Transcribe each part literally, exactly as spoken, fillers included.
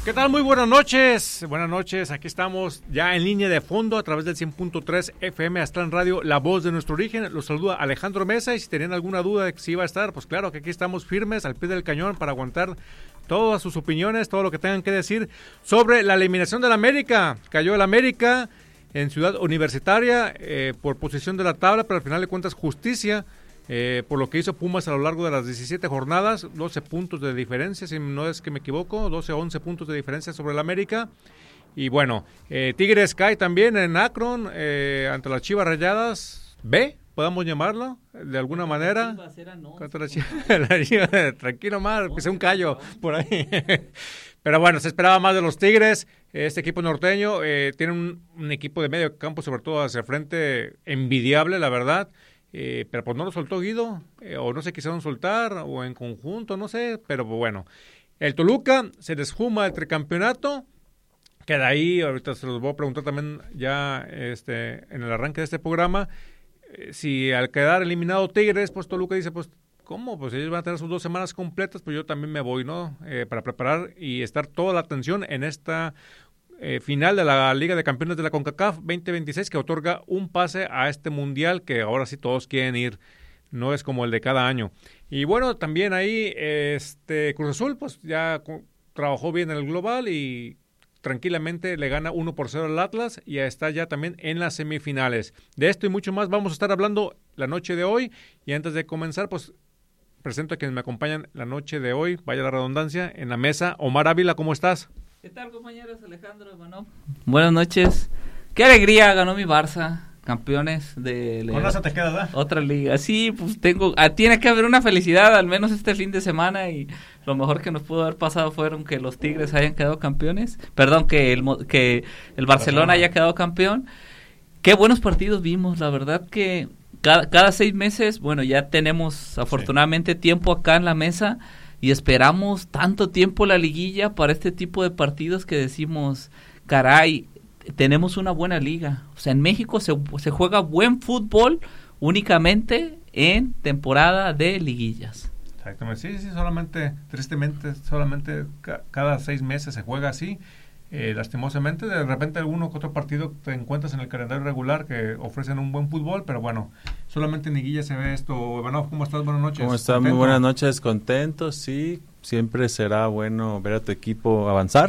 ¿Qué tal? Muy buenas noches, buenas noches, aquí estamos ya en línea de fondo a través del cien punto tres F M Aztlán Radio, la voz de nuestro origen. Los saluda Alejandro Mesa y si tenían alguna duda de que si iba a estar, pues claro que aquí estamos firmes al pie del cañón para aguantar todas sus opiniones, todo lo que tengan que decir sobre la eliminación del América. Cayó el América en Ciudad Universitaria eh, por posición de la tabla, pero al final de cuentas justicia. Eh, por lo que hizo Pumas a lo largo de las diecisiete jornadas, doce puntos de diferencia, si no es que me equivoco, doce o once puntos de diferencia sobre el América. Y bueno, eh, Tigres cae también en Akron eh, ante las Chivas Rayadas B, podamos llamarlo, de alguna manera. Contra la Chivas, la Chivas, tranquilo más, que sea un callo por ahí. Pero bueno, se esperaba más de los Tigres. Este equipo norteño eh, tiene un, un equipo de medio campo, sobre todo hacia el frente, envidiable, la verdad. Eh, pero pues no lo soltó Guido, eh, o no se quisieron soltar, o en conjunto, no sé, pero pues bueno. El Toluca se desfuma el tricampeonato, queda ahí, ahorita se los voy a preguntar también ya este, en el arranque de este programa, eh, si al quedar eliminado Tigres, pues Toluca dice, pues, ¿cómo? Pues ellos van a tener sus dos semanas completas, pues yo también me voy, ¿no? Eh, para preparar y estar toda la atención en esta Eh, final de la Liga de Campeones de la CONCACAF veinte veintiséis, que otorga un pase a este mundial que ahora sí todos quieren ir, no es como el de cada año. Y bueno, también ahí este Cruz Azul pues ya co- trabajó bien en el global y tranquilamente le gana uno por cero al Atlas y ya está ya también en las semifinales. De esto y mucho más vamos a estar hablando la noche de hoy, y antes de comenzar pues presento a quienes me acompañan la noche de hoy, vaya la redundancia, en la mesa. Omar Ávila, ¿cómo estás? ¿Qué tal, compañeros? Alejandro, Ivanov. Buenas noches. Qué alegría, ganó mi Barça, campeones de la... Con eso te quedas, ¿verdad? Otra liga. Sí, pues tengo, ah, tiene que haber una felicidad, al menos este fin de semana, y lo mejor que nos pudo haber pasado fueron que los Tigres hayan quedado campeones, perdón, que el que el Barcelona haya quedado campeón. Qué buenos partidos vimos, la verdad que cada, cada seis meses, bueno, ya tenemos afortunadamente sí. tiempo acá en la mesa, y esperamos tanto tiempo la liguilla para este tipo de partidos que decimos, caray, tenemos una buena liga. O sea, en México se, se juega buen fútbol únicamente en temporada de liguillas. Exactamente, sí, sí, solamente, tristemente, solamente ca- cada seis meses se juega así. Eh, lastimosamente, de repente alguno que otro partido te encuentras en el calendario regular que ofrecen un buen fútbol, pero bueno, solamente en liguilla se ve esto. Ivanov, ¿cómo estás? Buenas noches. ¿Cómo estás? Muy buenas noches, contento, sí, siempre será bueno ver a tu equipo avanzar,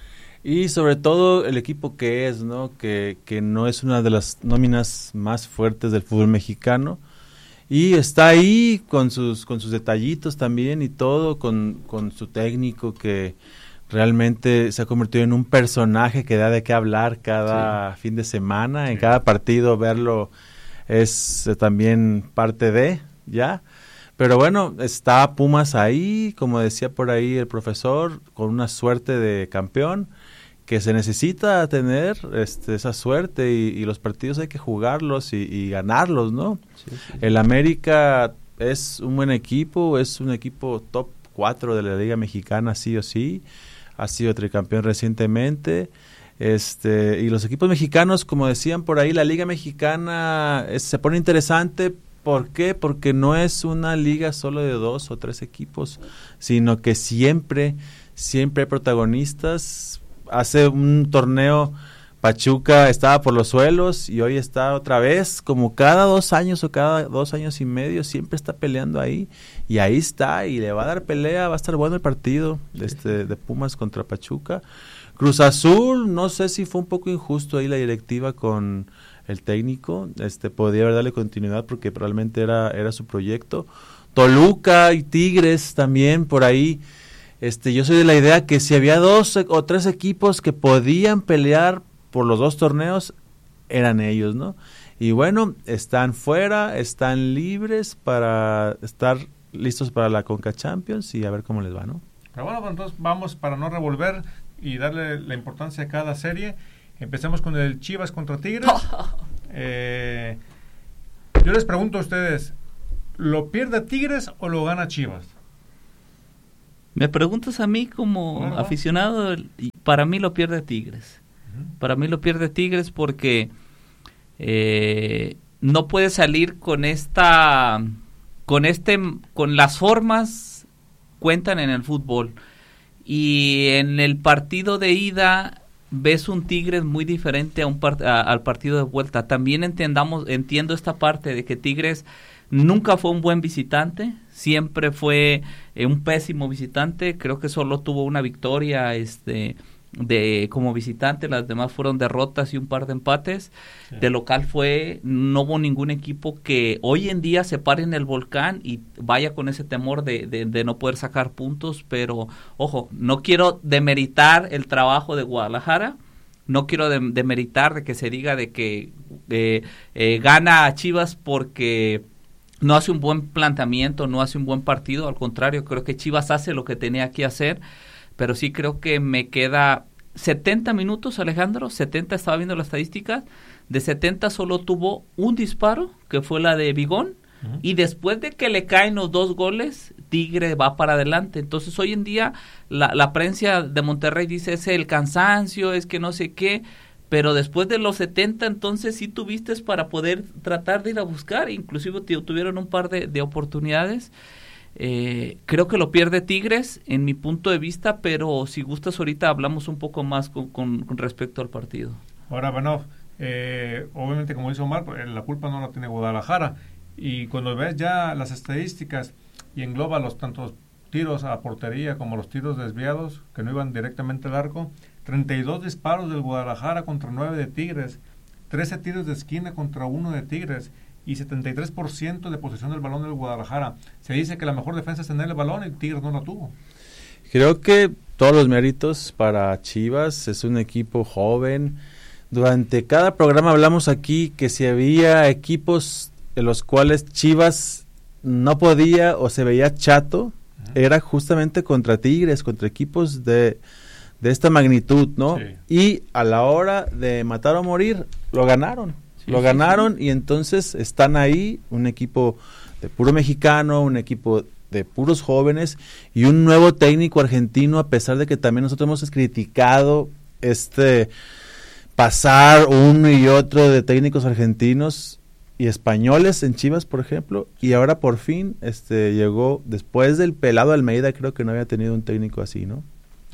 y sobre todo el equipo que es, ¿no? Que, que no es una de las nóminas más fuertes del fútbol mexicano, y está ahí con sus, con sus detallitos también y todo, con, con su técnico que realmente se ha convertido en un personaje que da de qué hablar cada sí. fin de semana, en sí. cada partido verlo es eh, también parte de, ¿ya? Pero bueno, está Pumas ahí, como decía por ahí el profesor, con una suerte de campeón, que se necesita tener este, esa suerte, y, y los partidos hay que jugarlos y, y ganarlos, ¿no? Sí, sí, sí. El América es un buen equipo, es un equipo top cuatro de la Liga Mexicana, sí o sí. Ha sido tricampeón recientemente, este y los equipos mexicanos, como decían por ahí, la Liga Mexicana es, se pone interesante. ¿Por qué? Porque no es una liga solo de dos o tres equipos, sino que siempre, siempre hay protagonistas. Hace un torneo Pachuca estaba por los suelos y hoy está otra vez, como cada dos años o cada dos años y medio, siempre está peleando ahí, y ahí está, y le va a dar pelea, va a estar bueno el partido de, este, de Pumas contra Pachuca. Cruz Azul, no sé si fue un poco injusto ahí la directiva con el técnico, este podría haber darle continuidad porque probablemente era, era su proyecto. Toluca y Tigres también por ahí. Este, yo soy de la idea que si había dos o tres equipos que podían pelear por los dos torneos, eran ellos, ¿no? Y bueno, están fuera, están libres para estar listos para la Conca Champions y a ver cómo les va, ¿no? Pero bueno, pues entonces vamos, para no revolver y darle la importancia a cada serie, empecemos con el Chivas contra Tigres. eh, yo les pregunto a ustedes, ¿lo pierde Tigres o lo gana Chivas? Me preguntas a mí como bueno, aficionado, y para mí lo pierde Tigres. Uh-huh. Para mí lo pierde Tigres porque eh, no puede salir con esta, con este, con las formas cuentan en el fútbol. y en el partido de ida ves un Tigres muy diferente a un part- a, al partido de vuelta. También entendamos, entiendo esta parte de que Tigres nunca fue un buen visitante, siempre fue eh, un pésimo visitante. Creo que solo tuvo una victoria este de como visitante, las demás fueron derrotas y un par de empates. Sí. De local fue, no hubo ningún equipo que hoy en día se pare en el volcán y vaya con ese temor de, de, de no poder sacar puntos, pero ojo, no quiero demeritar el trabajo de Guadalajara, no quiero de, demeritar de que se diga de que eh, eh, gana a Chivas porque no hace un buen planteamiento, no hace un buen partido, al contrario, creo que Chivas hace lo que tenía que hacer, pero sí creo que me queda setenta minutos, Alejandro, setenta, estaba viendo las estadísticas, de setenta solo tuvo un disparo, que fue la de Bigón, uh-huh. y después de que le caen los dos goles, Tigre va para adelante. Entonces hoy en día la, la prensa de Monterrey dice es el cansancio, es que no sé qué, pero después de los setenta entonces sí tuviste para poder tratar de ir a buscar, inclusive tuvieron un par de, de oportunidades. Eh, creo que lo pierde Tigres en mi punto de vista, pero si gustas ahorita hablamos un poco más con, con, con respecto al partido. Ahora, bueno, eh, obviamente como dice Omar, la culpa no la tiene Guadalajara, y cuando ves ya las estadísticas y engloba los tantos tiros a portería como los tiros desviados que no iban directamente al arco, treinta y dos disparos del Guadalajara contra nueve de Tigres, trece tiros de esquina contra uno de Tigres y setenta y tres por ciento de posesión del balón del Guadalajara. Se dice que la mejor defensa es tener el balón y Tigres no la tuvo. Creo que todos los méritos para Chivas, es un equipo joven. Durante cada programa hablamos aquí que si había equipos en los cuales Chivas no podía o se veía chato, uh-huh. era justamente contra Tigres, contra equipos de, de esta magnitud, ¿no? Sí. Y a la hora de matar o morir, lo ganaron. Sí, lo ganaron sí, sí. Y entonces están ahí, un equipo de puro mexicano, un equipo de puros jóvenes y un nuevo técnico argentino, a pesar de que también nosotros hemos criticado este pasar uno y otro de técnicos argentinos y españoles en Chivas, por ejemplo, y ahora por fin este llegó, después del Pelado Almeida, creo que no había tenido un técnico así, ¿no?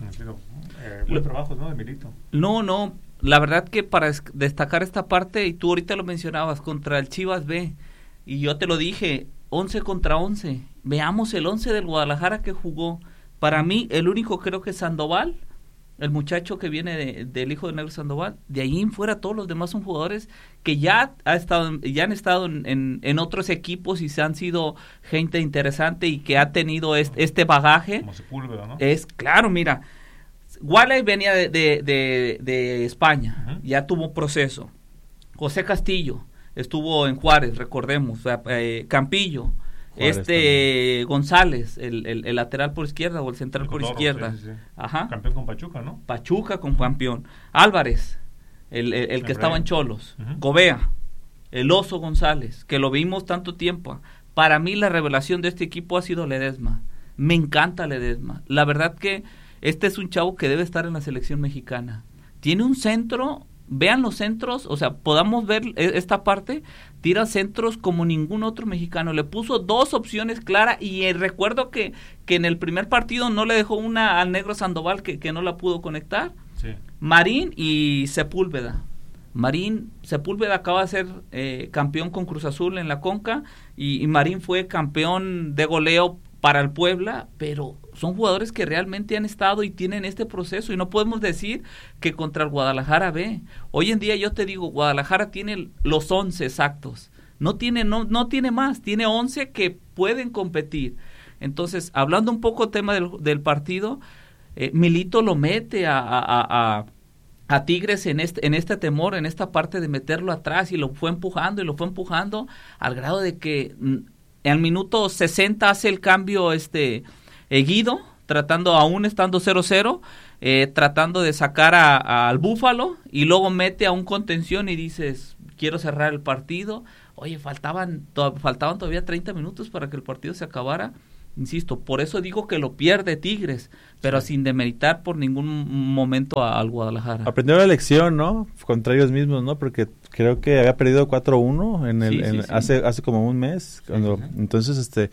Eh, buen trabajo, ¿no? De Milito. No, no, la verdad que para es- destacar esta parte, y tú ahorita lo mencionabas, contra el Chivas B, y yo te lo dije, once contra once, veamos el once del Guadalajara que jugó. Para mí, el único creo que es Sandoval, el muchacho que viene de, del hijo de Negro Sandoval. De ahí en fuera todos los demás son jugadores que ya ha estado, ya han estado en, en, en otros equipos y se han sido gente interesante y que ha tenido este, este bagaje. Como Sepúlveda, ¿no? Es claro, mira, Wally venía de, de, de, de España, uh-huh. ya tuvo proceso. José Castillo estuvo en Juárez, recordemos, eh, Campillo, Juárez este también. González, el, el, el lateral por izquierda o el central el por Codoro, izquierda, sí, sí. Ajá. Campeón con Pachuca, ¿no? Pachuca con campeón. Álvarez, el, el, el, el que Rey. Estaba en Cholos, uh-huh. Gobea, el Oso González, que lo vimos tanto tiempo. Para mí la revelación de este equipo ha sido Ledesma. Me encanta Ledesma. La verdad que este es un chavo que debe estar en la selección mexicana. Tiene un centro, vean los centros, o sea, podamos ver esta parte, tira centros como ningún otro mexicano. Le puso dos opciones claras y eh, recuerdo que, que en el primer partido no le dejó una al Negro Sandoval que, que no la pudo conectar. Sí. Marín y Sepúlveda. Marín, Sepúlveda acaba de ser eh, campeón con Cruz Azul en la Conca y, y Marín fue campeón de goleo para el Puebla, pero son jugadores que realmente han estado y tienen este proceso y no podemos decir que contra el Guadalajara B. Hoy en día yo te digo, Guadalajara tiene los once exactos, no tiene, no, no tiene más, tiene once que pueden competir. Entonces, hablando un poco tema del, del partido, eh, Milito lo mete a, a, a, a Tigres en este, en este temor, en esta parte de meterlo atrás y lo fue empujando y lo fue empujando al grado de que al minuto sesenta hace el cambio este eh, Guido, tratando aún estando cero cero, eh, tratando de sacar a, a, al Búfalo y luego mete a un contención y dices, quiero cerrar el partido. Oye, faltaban, to- faltaban todavía treinta minutos para que el partido se acabara. Insisto, por eso digo que lo pierde Tigres, pero sí. sin demeritar por ningún momento a, al Guadalajara. Aprendió la lección, ¿no? Contra ellos mismos, ¿no? Porque creo que había perdido cuatro uno en el, sí, en, sí, sí. hace hace como un mes. Cuando, sí, sí. Entonces, este,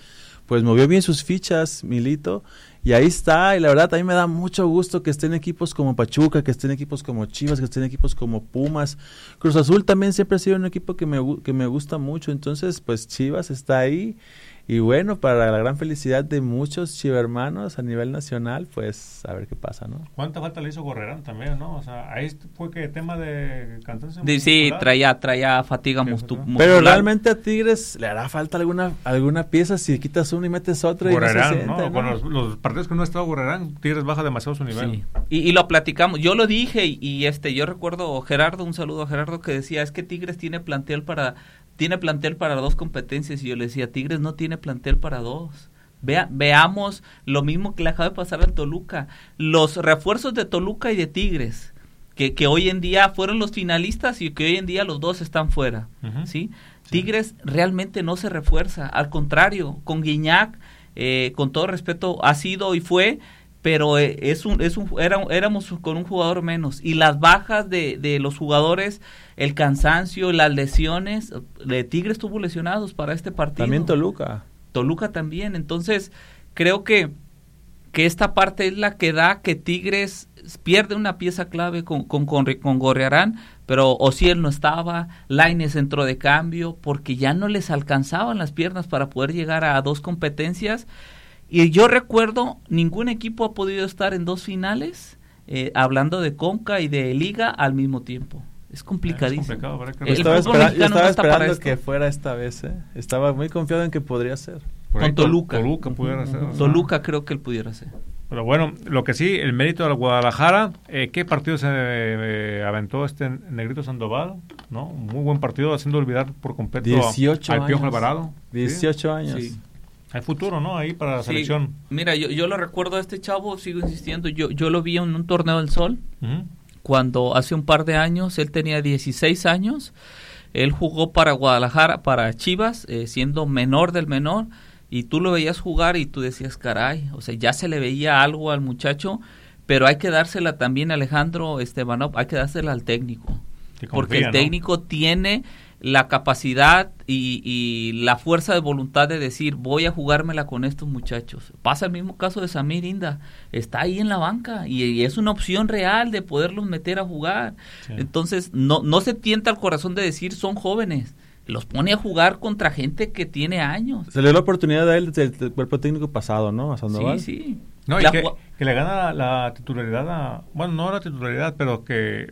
pues movió bien sus fichas, Milito, y ahí está, y la verdad a mí me da mucho gusto que estén equipos como Pachuca, que estén equipos como Chivas, que estén equipos como Pumas. Cruz Azul también siempre ha sido un equipo que me, que me gusta mucho, entonces pues Chivas está ahí. Y bueno, para la gran felicidad de muchos chivermanos a nivel nacional, pues a ver qué pasa, ¿no? ¿Cuánta falta le hizo Gorrerán también, no? O sea, ahí fue que tema de cansancio. De, sí, traía traía fatiga sí, mustu- muscular. Pero realmente a Tigres le hará falta alguna alguna pieza si quitas uno y metes otro. Gorrerán, y no, se siente, ¿no? ¿no? Con los, los partidos que no ha estado Gorrerán, Tigres baja demasiado su nivel. Sí. Y, y lo platicamos, yo lo dije y, y este yo recuerdo Gerardo, un saludo a Gerardo que decía, es que Tigres tiene plantel para tiene plantel para dos competencias, y yo le decía, Tigres no tiene plantel para dos. Vea, veamos lo mismo que le acaba de pasar al Toluca. Los refuerzos de Toluca y de Tigres, que, que hoy en día fueron los finalistas y que hoy en día los dos están fuera. Uh-huh. ¿Sí? Sí. Tigres realmente no se refuerza, al contrario, con Guiñac, eh, con todo respeto, ha sido y fue, pero eh, es un, es un, era, éramos con un jugador menos. Y las bajas de, de los jugadores, el cansancio, las lesiones, de Tigres estuvo lesionados para este partido. También Toluca. Toluca también, entonces creo que, que esta parte es la que da que Tigres pierde una pieza clave con, con, con, con Gorrerán, pero Ociel no estaba, Lainez entró de cambio, porque ya no les alcanzaban las piernas para poder llegar a dos competencias, y yo recuerdo, ningún equipo ha podido estar en dos finales, eh, hablando de Conca y de Liga al mismo tiempo. Es complicadísimo. Es complicado, yo estaba, espera, yo estaba no esperando que fuera esta vez, ¿eh? Estaba muy confiado en que podría ser. Por Con Toluca. Toluca pudiera ser. Uh-huh. Toluca creo que él pudiera ser. Pero bueno, lo que sí, el mérito de Guadalajara, eh, ¿qué partido se eh, aventó este Negrito Sandoval? ¿No? Muy buen partido, haciendo olvidar por completo dieciocho al Piojo años. Alvarado. dieciocho ¿sí? años. Sí. Hay futuro, ¿no? Ahí para la sí. selección. Mira, yo, yo lo recuerdo a este chavo, sigo insistiendo, yo, yo lo vi en un torneo del Sol. Uh-huh. Cuando hace un par de años, él tenía dieciséis años, él jugó para Guadalajara, para Chivas, eh, siendo menor del menor, y tú lo veías jugar y tú decías, caray, o sea, ya se le veía algo al muchacho, pero hay que dársela también a Alejandro Estebanov, hay que dársela al técnico, confía, porque el técnico ¿no? tiene la capacidad y, y la fuerza de voluntad de decir, voy a jugármela con estos muchachos. Pasa el mismo caso de Samir Inda, está ahí en la banca y, y es una opción real de poderlos meter a jugar. Sí. Entonces, no, no se tienta el corazón de decir, son jóvenes, los pone a jugar contra gente que tiene años. Se le dio la oportunidad a él desde el cuerpo técnico pasado, ¿no? A Sandoval. Sí, sí. No, y que, que le gana la, la titularidad a, bueno, no la titularidad, pero que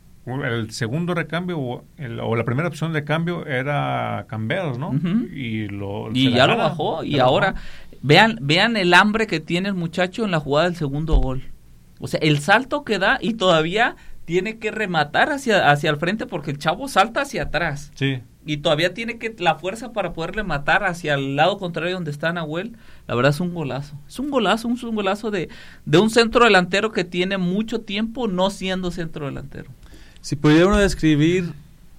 el segundo recambio o, el, o la primera opción de cambio era Camberos, ¿no? Uh-huh. Y, lo, y ya lo bajó. Y ahora, bajó. vean vean el hambre que tiene el muchacho en la jugada del segundo gol. O sea, el salto que da y todavía tiene que rematar hacia, hacia el frente porque el chavo salta hacia atrás. Sí. Y todavía tiene que la fuerza para poderle matar hacia el lado contrario donde está Nahuel. La verdad es un golazo. Es un golazo, un, un golazo de, de un centro delantero que tiene mucho tiempo no siendo centro delantero. Si pudiera uno describir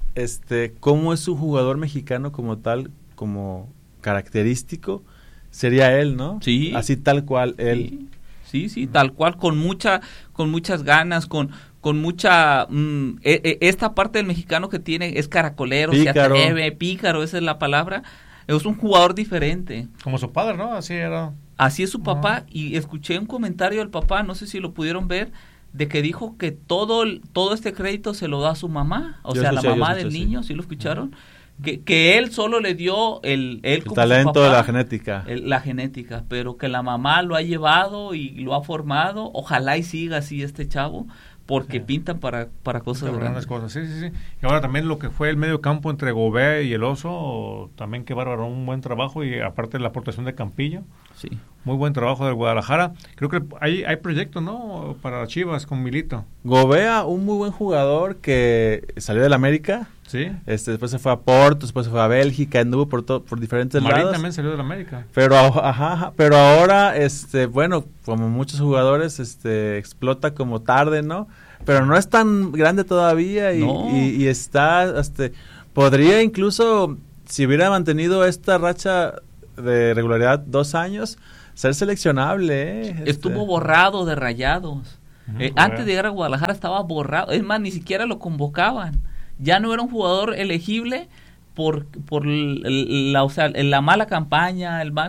este cómo es un jugador mexicano como tal, como característico, sería él, ¿no? Sí. Así tal cual él. Sí, sí, sí tal cual, con mucha, con muchas ganas, con, con mucha, mmm, e, e, esta parte del mexicano que tiene es caracolero, pícaro. se atreve, pícaro, esa es la palabra. Es un jugador diferente. Como su padre, ¿no? Así era. Así es su papá, uh-huh. Y escuché un comentario del papá, no sé si lo pudieron ver, de que dijo que todo todo este crédito se lo da a su mamá, o yo sea, escuché, la mamá escuché, del sí. niño, ¿sí lo escucharon? Uh-huh. Que, que él solo le dio el, él el como talento papá, de la genética. El, la genética, pero que la mamá lo ha llevado y lo ha formado, ojalá y siga así este chavo, porque sí. pintan para, para cosas para grandes. Cosas. Sí, sí, sí. Y ahora también lo que fue el medio campo entre Gobea y el Oso, también que bárbaro, un buen trabajo, y aparte de la aportación de Campillo. Sí. Muy buen trabajo del Guadalajara. Creo que hay, hay proyectos, ¿no? Para Chivas con Milito. Gobea, un muy buen jugador que salió del América. Sí. Este, después se fue a Porto, después se fue a Bélgica, anduvo por todo, por diferentes Marín lados. también salió del América. Pero ajá, ajá, pero ahora este, bueno, como muchos jugadores este explota como tarde, ¿no? Pero no es tan grande todavía y, no. y, y está este podría incluso, si hubiera mantenido esta racha de regularidad dos años, ser seleccionable, ¿eh? Estuvo este. borrado de Rayados. Uh-huh, eh, antes de llegar a Guadalajara estaba borrado. Es más, ni siquiera lo convocaban. Ya no era un jugador elegible por por la, o sea, la mala campaña, el mal.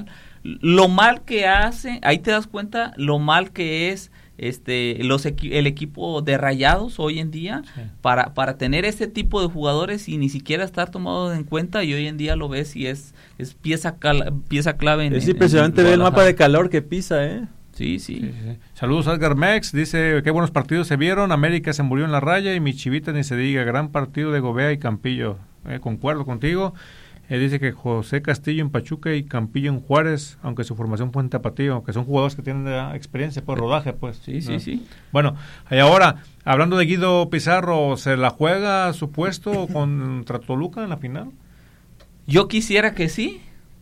lo mal que hace, ahí te das cuenta lo mal que es este los equi- el equipo de Rayados hoy en día, sí. para para tener ese tipo de jugadores y ni siquiera estar tomado en cuenta, y hoy en día lo ves y es es pieza cal, pieza clave en, es impresionante ver el mapa de calor que pisa, ¿eh? Sí, sí. sí, sí. Saludos a Edgar Mex, dice qué buenos partidos se vieron, América se murió en la raya y mi Chivita ni se diga, gran partido de Gobea y Campillo, eh, concuerdo contigo. Eh, dice que José Castillo en Pachuca y Campillo en Juárez, aunque su formación fue en Tapatío, que son jugadores que tienen uh, experiencia, pues rodaje, pues. Sí, sí, ¿no? sí. Bueno, y ahora, hablando de Guido Pizarro, ¿se la juega su puesto contra Toluca en la final? Yo quisiera que sí,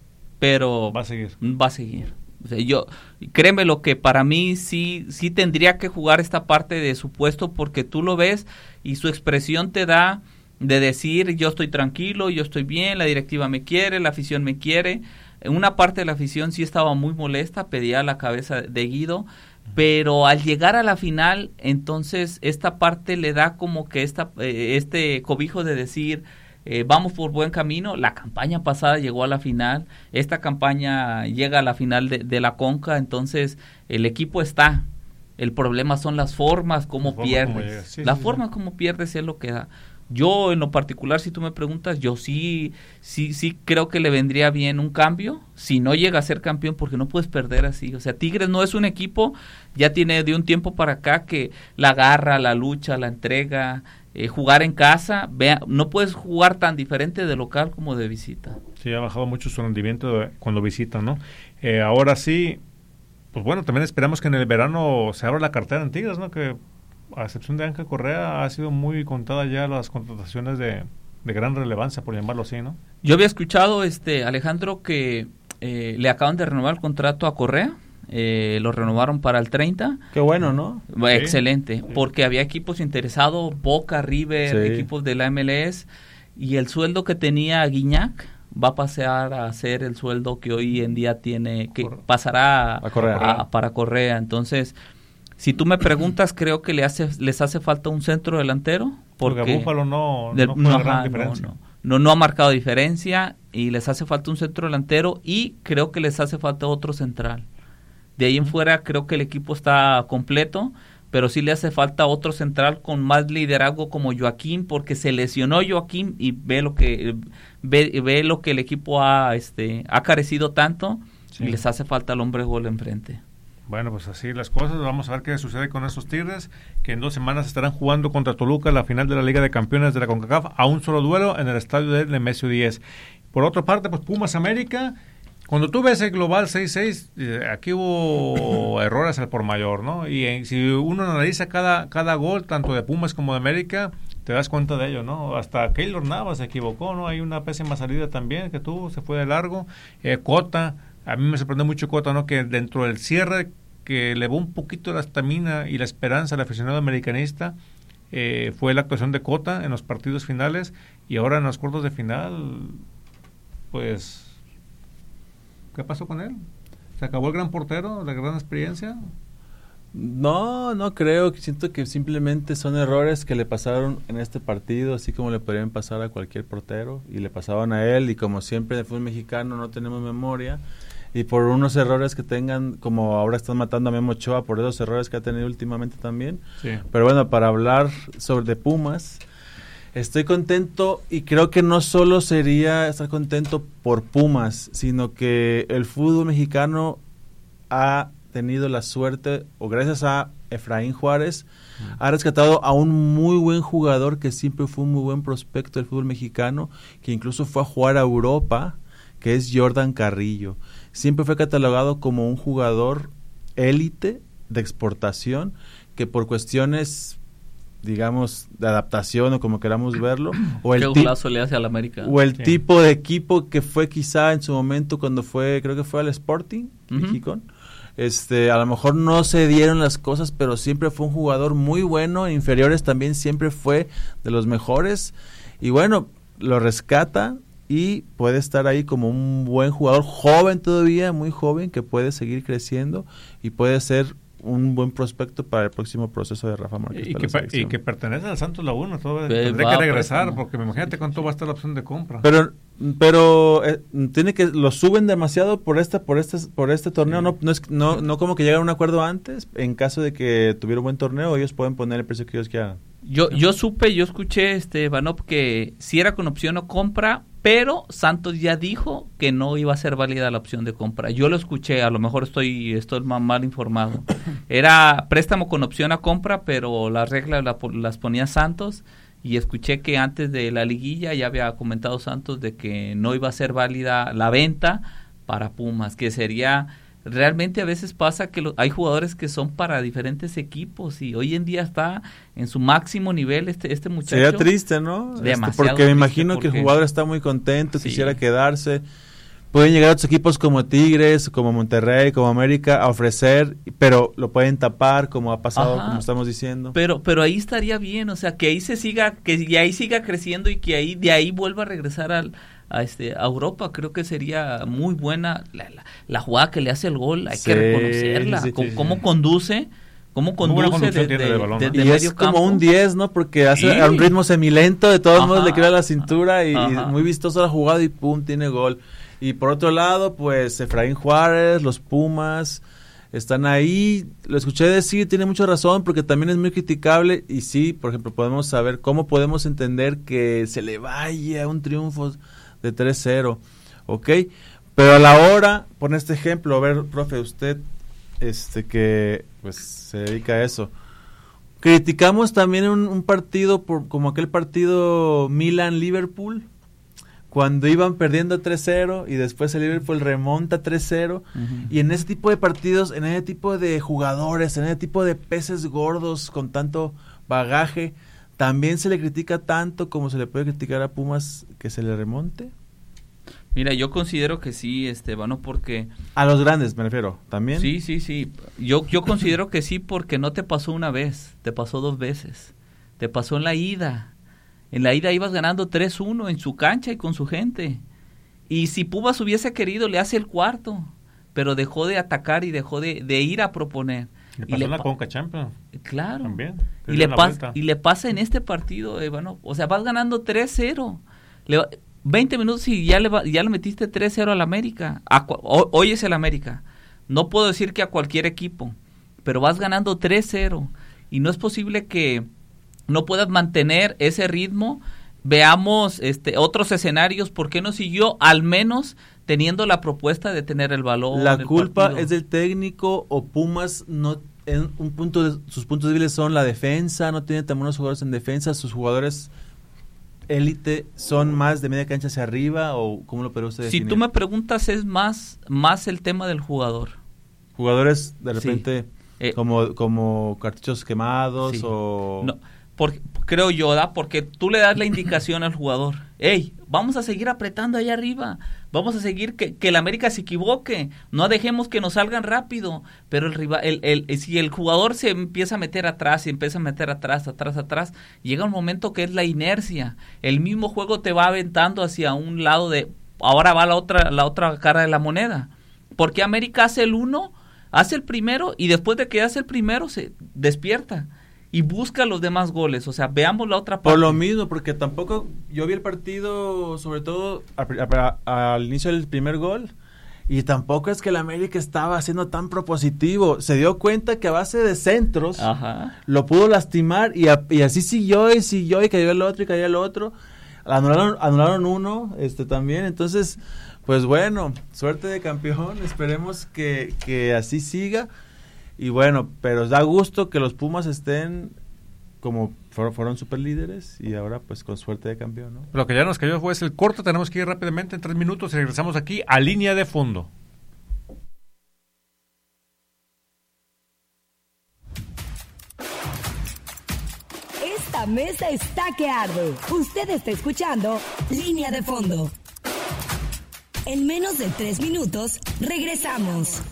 pero va a seguir. Va a seguir. O sea, yo, créeme lo que para mí sí, sí tendría que jugar esta parte de su puesto, porque tú lo ves y su expresión te da de decir yo estoy tranquilo, yo estoy bien, la directiva me quiere, la afición me quiere. Una parte de la afición sí estaba muy molesta, pedía la cabeza de Guido, pero al llegar a la final, entonces esta parte le da como que esta eh, este cobijo de decir eh, vamos por buen camino. La campaña pasada llegó a la final, esta campaña llega a la final de, de la Conca, entonces el equipo está. El problema son las formas, cómo la pierdes. Forma sí, la sí, forma sí. como pierdes es lo que da. Yo, en lo particular, si tú me preguntas, yo sí, sí, sí creo que le vendría bien un cambio, si no llega a ser campeón, porque no puedes perder así. O sea, Tigres no es un equipo, ya tiene de un tiempo para acá que la garra, la lucha, la entrega, eh, jugar en casa, vea, no puedes jugar tan diferente de local como de visita. Sí, ha bajado mucho su rendimiento cuando visita, ¿no? Eh, ahora sí, pues bueno, también esperamos que en el verano se abra la cartera en Tigres, ¿no? Que a excepción de Ángel Correa, ha sido muy contada ya las contrataciones de, de gran relevancia, por llamarlo así, ¿no? Yo había escuchado, este Alejandro, que eh, le acaban de renovar el contrato a Correa, eh, lo renovaron para el treinta. Qué bueno, ¿no? Excelente, sí. porque había equipos interesados, Boca, River, sí. equipos de la M L S, y el sueldo que tenía Guiñac va a pasar a ser el sueldo que hoy en día tiene, que pasará a Correa. A, para Correa, entonces... Si tú me preguntas, creo que le hace, les hace falta un centro delantero. Porque, porque Búfalo no, del, no fue no, gran ajá, diferencia. No, no, no, no ha marcado diferencia y les hace falta un centro delantero y creo que les hace falta otro central. De ahí en fuera creo que el equipo está completo, pero sí le hace falta otro central con más liderazgo como Joaquín, porque se lesionó Joaquín y ve lo que ve, ve lo que el equipo ha, este, ha carecido tanto, sí. y les hace falta el hombre gol enfrente. Bueno, pues así las cosas. Vamos a ver qué sucede con estos Tigres, que en dos semanas estarán jugando contra Toluca la final de la Liga de Campeones de la CONCACAF a un solo duelo en el estadio de Nemesio diez. Por otra parte, pues Pumas América, cuando tú ves el global seis seis, eh, aquí hubo errores al por mayor, ¿no? Y eh, si uno analiza cada, cada gol, tanto de Pumas como de América, te das cuenta de ello, ¿no? Hasta Keylor Navas se equivocó, ¿no? Hay una pésima salida también que tuvo, se fue de largo. Eh, Cota, a mí me sorprendió mucho Cota, ¿no? Que dentro del cierre que elevó un poquito la estamina y la esperanza al aficionado americanista, eh, fue la actuación de Cota en los partidos finales, y ahora en los cuartos de final, pues, ¿qué pasó con él? ¿Se acabó el gran portero, la gran experiencia? No, no creo, siento que simplemente son errores que le pasaron en este partido, así como le podrían pasar a cualquier portero, y le pasaban a él, y como siempre en el fútbol mexicano no tenemos memoria, y por unos errores que tengan, como ahora están matando a Memo Ochoa por esos errores que ha tenido últimamente también. Sí. Pero bueno, para hablar sobre Pumas, estoy contento, y creo que no solo sería estar contento por Pumas, sino que el fútbol mexicano ha tenido la suerte, o gracias a Efraín Juárez, mm. ha rescatado a un muy buen jugador que siempre fue un muy buen prospecto del fútbol mexicano, que incluso fue a jugar a Europa, que es Jordan Carrillo. Siempre fue catalogado como un jugador élite de exportación, que por cuestiones, digamos, de adaptación o como queramos verlo, o el, ti- le hace al América. o el sí. tipo de equipo que fue quizá en su momento cuando fue, creo que fue al Sporting, uh-huh. Mexicón, este, a lo mejor no se dieron las cosas, pero siempre fue un jugador muy bueno, en inferiores también siempre fue de los mejores, y bueno, lo rescata, y puede estar ahí como un buen jugador, joven todavía, muy joven, que puede seguir creciendo y puede ser un buen prospecto para el próximo proceso de Rafa Márquez. Y, que, per- y que pertenece al Santos Laguna, todavía Pe- tendría va, que regresar, pero, porque imagínate cuánto va a estar la opción de compra. Pero pero eh, tiene que lo suben demasiado por esta por este por este torneo, sí. no no es no no como que llegaron a un acuerdo antes, en caso de que tuviera un buen torneo, ellos pueden poner el precio que ellos quieran. Yo yo supe, yo escuché este Vanop que si era con opción o compra, pero Santos ya dijo que no iba a ser válida la opción de compra. Yo lo escuché, a lo mejor estoy estoy mal, mal informado. Era préstamo con opción a compra, pero las reglas la, las ponía Santos. Y escuché que antes de la liguilla ya había comentado Santos de que no iba a ser válida la venta para Pumas, que sería, realmente a veces pasa que lo, hay jugadores que son para diferentes equipos y hoy en día está en su máximo nivel este este muchacho. Sería triste, ¿no? Demasiado este, porque me imagino porque, que el jugador está muy contento, sí. quisiera quedarse. Pueden llegar otros equipos como Tigres, como Monterrey, como América a ofrecer, pero lo pueden tapar como ha pasado, Ajá. como estamos diciendo. Pero pero ahí estaría bien, o sea, que ahí se siga, que y ahí siga creciendo y que ahí de ahí vuelva a regresar al a este a Europa. Creo que sería muy buena la, la, la jugada que le hace el gol, hay sí, que reconocerla, sí, sí, cómo sí. conduce. ¿Cómo conduce de, de, de, balón, de, de y es como campo. Un diez, ¿no? Porque hace sí. a un ritmo semilento, de todos Ajá. modos le crea la cintura y, y muy vistoso la jugada y pum, tiene gol. Y por otro lado, pues Efraín Juárez, los Pumas, están ahí. Lo escuché decir, tiene mucha razón, porque también es muy criticable. Y sí, por ejemplo, podemos saber cómo podemos entender que se le vaya un triunfo de tres cero, ¿ok? Pero a la hora, pon este ejemplo, a ver, profe, usted este que pues se dedica a eso. Criticamos también un, un partido por, como aquel partido Milan-Liverpool, cuando iban perdiendo tres cero y después el Liverpool remonta tres cero, uh-huh. y en ese tipo de partidos, en ese tipo de jugadores, en ese tipo de peces gordos con tanto bagaje, también se le critica tanto como se le puede criticar a Pumas que se le remonte. Mira, yo considero que sí, Estebano, porque... A los grandes me refiero, ¿también? Sí, sí, sí. Yo, yo considero que sí, porque no te pasó una vez, te pasó dos veces. Te pasó en la ida. En la ida ibas ganando tres uno en su cancha y con su gente. Y si Pumas hubiese querido, le hace el cuarto. Pero dejó de atacar y dejó de, de ir a proponer. Le pasó y le en la pa- Conca Champions. Claro. También. Y le, pas- y le pasa en este partido, Evano. O sea, vas ganando tres cero. Le va- veinte minutos y ya le, va, ya le metiste tres cero al América. A, hoy es el América. No puedo decir que a cualquier equipo, pero vas ganando tres cero. Y no es posible que no puedas mantener ese ritmo. Veamos este otros escenarios. ¿Por qué no siguió al menos teniendo la propuesta de tener el balón? La el culpa partido? Es del técnico o Pumas no... En un punto de, sus puntos débiles son la defensa, no tiene tan buenos jugadores en defensa, sus jugadores élite son más de media cancha hacia arriba, o ¿cómo lo puede usted definir? Si tú me preguntas, es más más el tema del jugador. Jugadores de repente sí. eh, como como cartuchos quemados sí. o no, por, creo yo, ¿da? Porque tú le das la indicación al jugador. Hey, vamos a seguir apretando allá arriba. Vamos a seguir que, que el América se equivoque. No dejemos que nos salgan rápido. Pero el rival, el, el, si el jugador se empieza a meter atrás, se empieza a meter atrás, atrás, atrás, llega un momento que es la inercia. El mismo juego te va aventando hacia un lado de, ahora va la otra, la otra cara de la moneda. Porque América hace el uno, hace el primero, y después de que hace el primero se despierta y busca los demás goles. O sea, veamos la otra parte. Por lo mismo, porque tampoco, yo vi el partido, sobre todo a, a, a, al inicio del primer gol, y tampoco es que el América estaba siendo tan propositivo. Se dio cuenta que a base de centros Ajá. lo pudo lastimar, y, a, y así siguió y siguió, y cayó el otro y cayó el otro. Anularon, anularon uno este también. Entonces, pues bueno, suerte de campeón. Esperemos que, que así siga. Y bueno, pero da gusto que los Pumas estén como fueron, fueron super líderes y ahora pues con suerte de campeón, ¿no? Lo que ya nos cayó fue el corte, tenemos que ir rápidamente en tres minutos y regresamos aquí a Línea de Fondo. Esta mesa está que arde. Usted está escuchando Línea de Fondo. En menos de tres minutos, regresamos.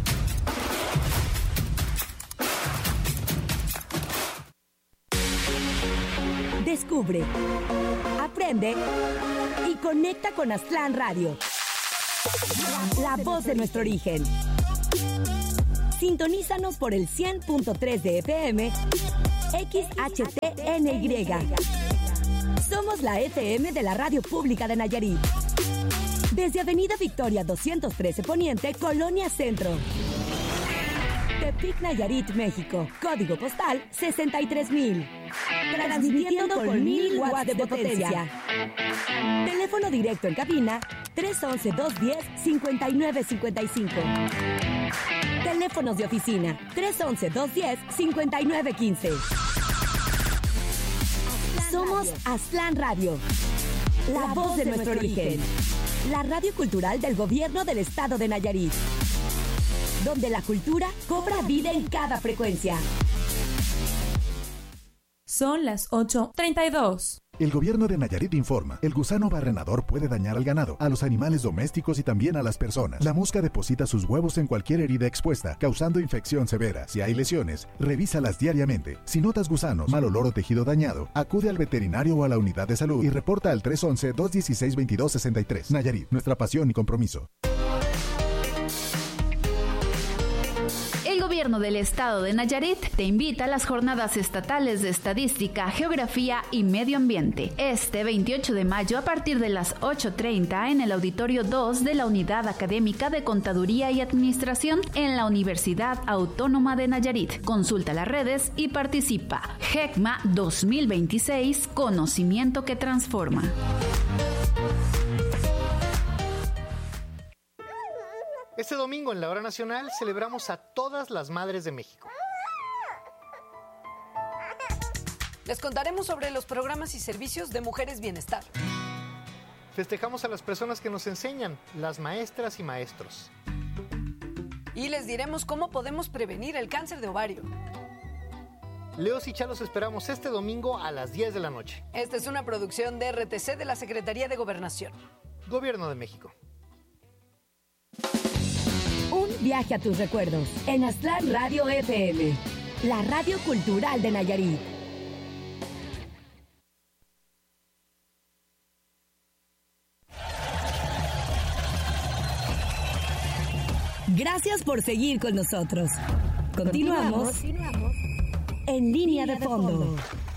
Descubre, aprende y conecta con Aztlán Radio, la voz de nuestro origen. Sintonízanos por el cien punto tres de F M, X H T N Y. Somos la F M de la Radio Pública de Nayarit. Desde Avenida Victoria doscientos trece Poniente, Colonia Centro. Tepic, Nayarit, México. Código postal sesenta y tres mil. Transmitiendo con mil watts de potencia. Teléfono directo en cabina tres once, dos diez, cincuenta y nueve cincuenta y cinco. Teléfonos de oficina tres once, dos diez, cincuenta y nueve quince. Somos Aztlán Radio, la voz de nuestro origen. La radio cultural del gobierno del estado de Nayarit, donde la cultura cobra vida en cada frecuencia. Son las ocho treinta y dos. El gobierno de Nayarit informa, el gusano barrenador puede dañar al ganado, a los animales domésticos y también a las personas. La mosca deposita sus huevos en cualquier herida expuesta, causando infección severa. Si hay lesiones, revísalas diariamente. Si notas gusanos, mal olor o tejido dañado, acude al veterinario o a la unidad de salud y reporta al tres once, dos dieciséis, veintidós sesenta y tres. Nayarit, nuestra pasión y compromiso. El gobierno del estado de Nayarit te invita a las jornadas estatales de estadística, geografía y medio ambiente. Este veintiocho de mayo a partir de las ocho treinta en el auditorio dos de la Unidad Académica de Contaduría y Administración en la Universidad Autónoma de Nayarit. Consulta las redes y participa. GECMA dos mil veintiséis, conocimiento que transforma. Este domingo en la Hora Nacional celebramos a todas las madres de México. Les contaremos sobre los programas y servicios de Mujeres Bienestar. Festejamos a las personas que nos enseñan, las maestras y maestros. Y les diremos cómo podemos prevenir el cáncer de ovario. Leos y Chalos esperamos este domingo a las diez de la noche. Esta es una producción de R T C de la Secretaría de Gobernación. Gobierno de México. Un viaje a tus recuerdos en Aztlán Radio F M, la radio cultural de Nayarit. Gracias por seguir con nosotros. Continuamos, Continuamos. en Línea de Fondo.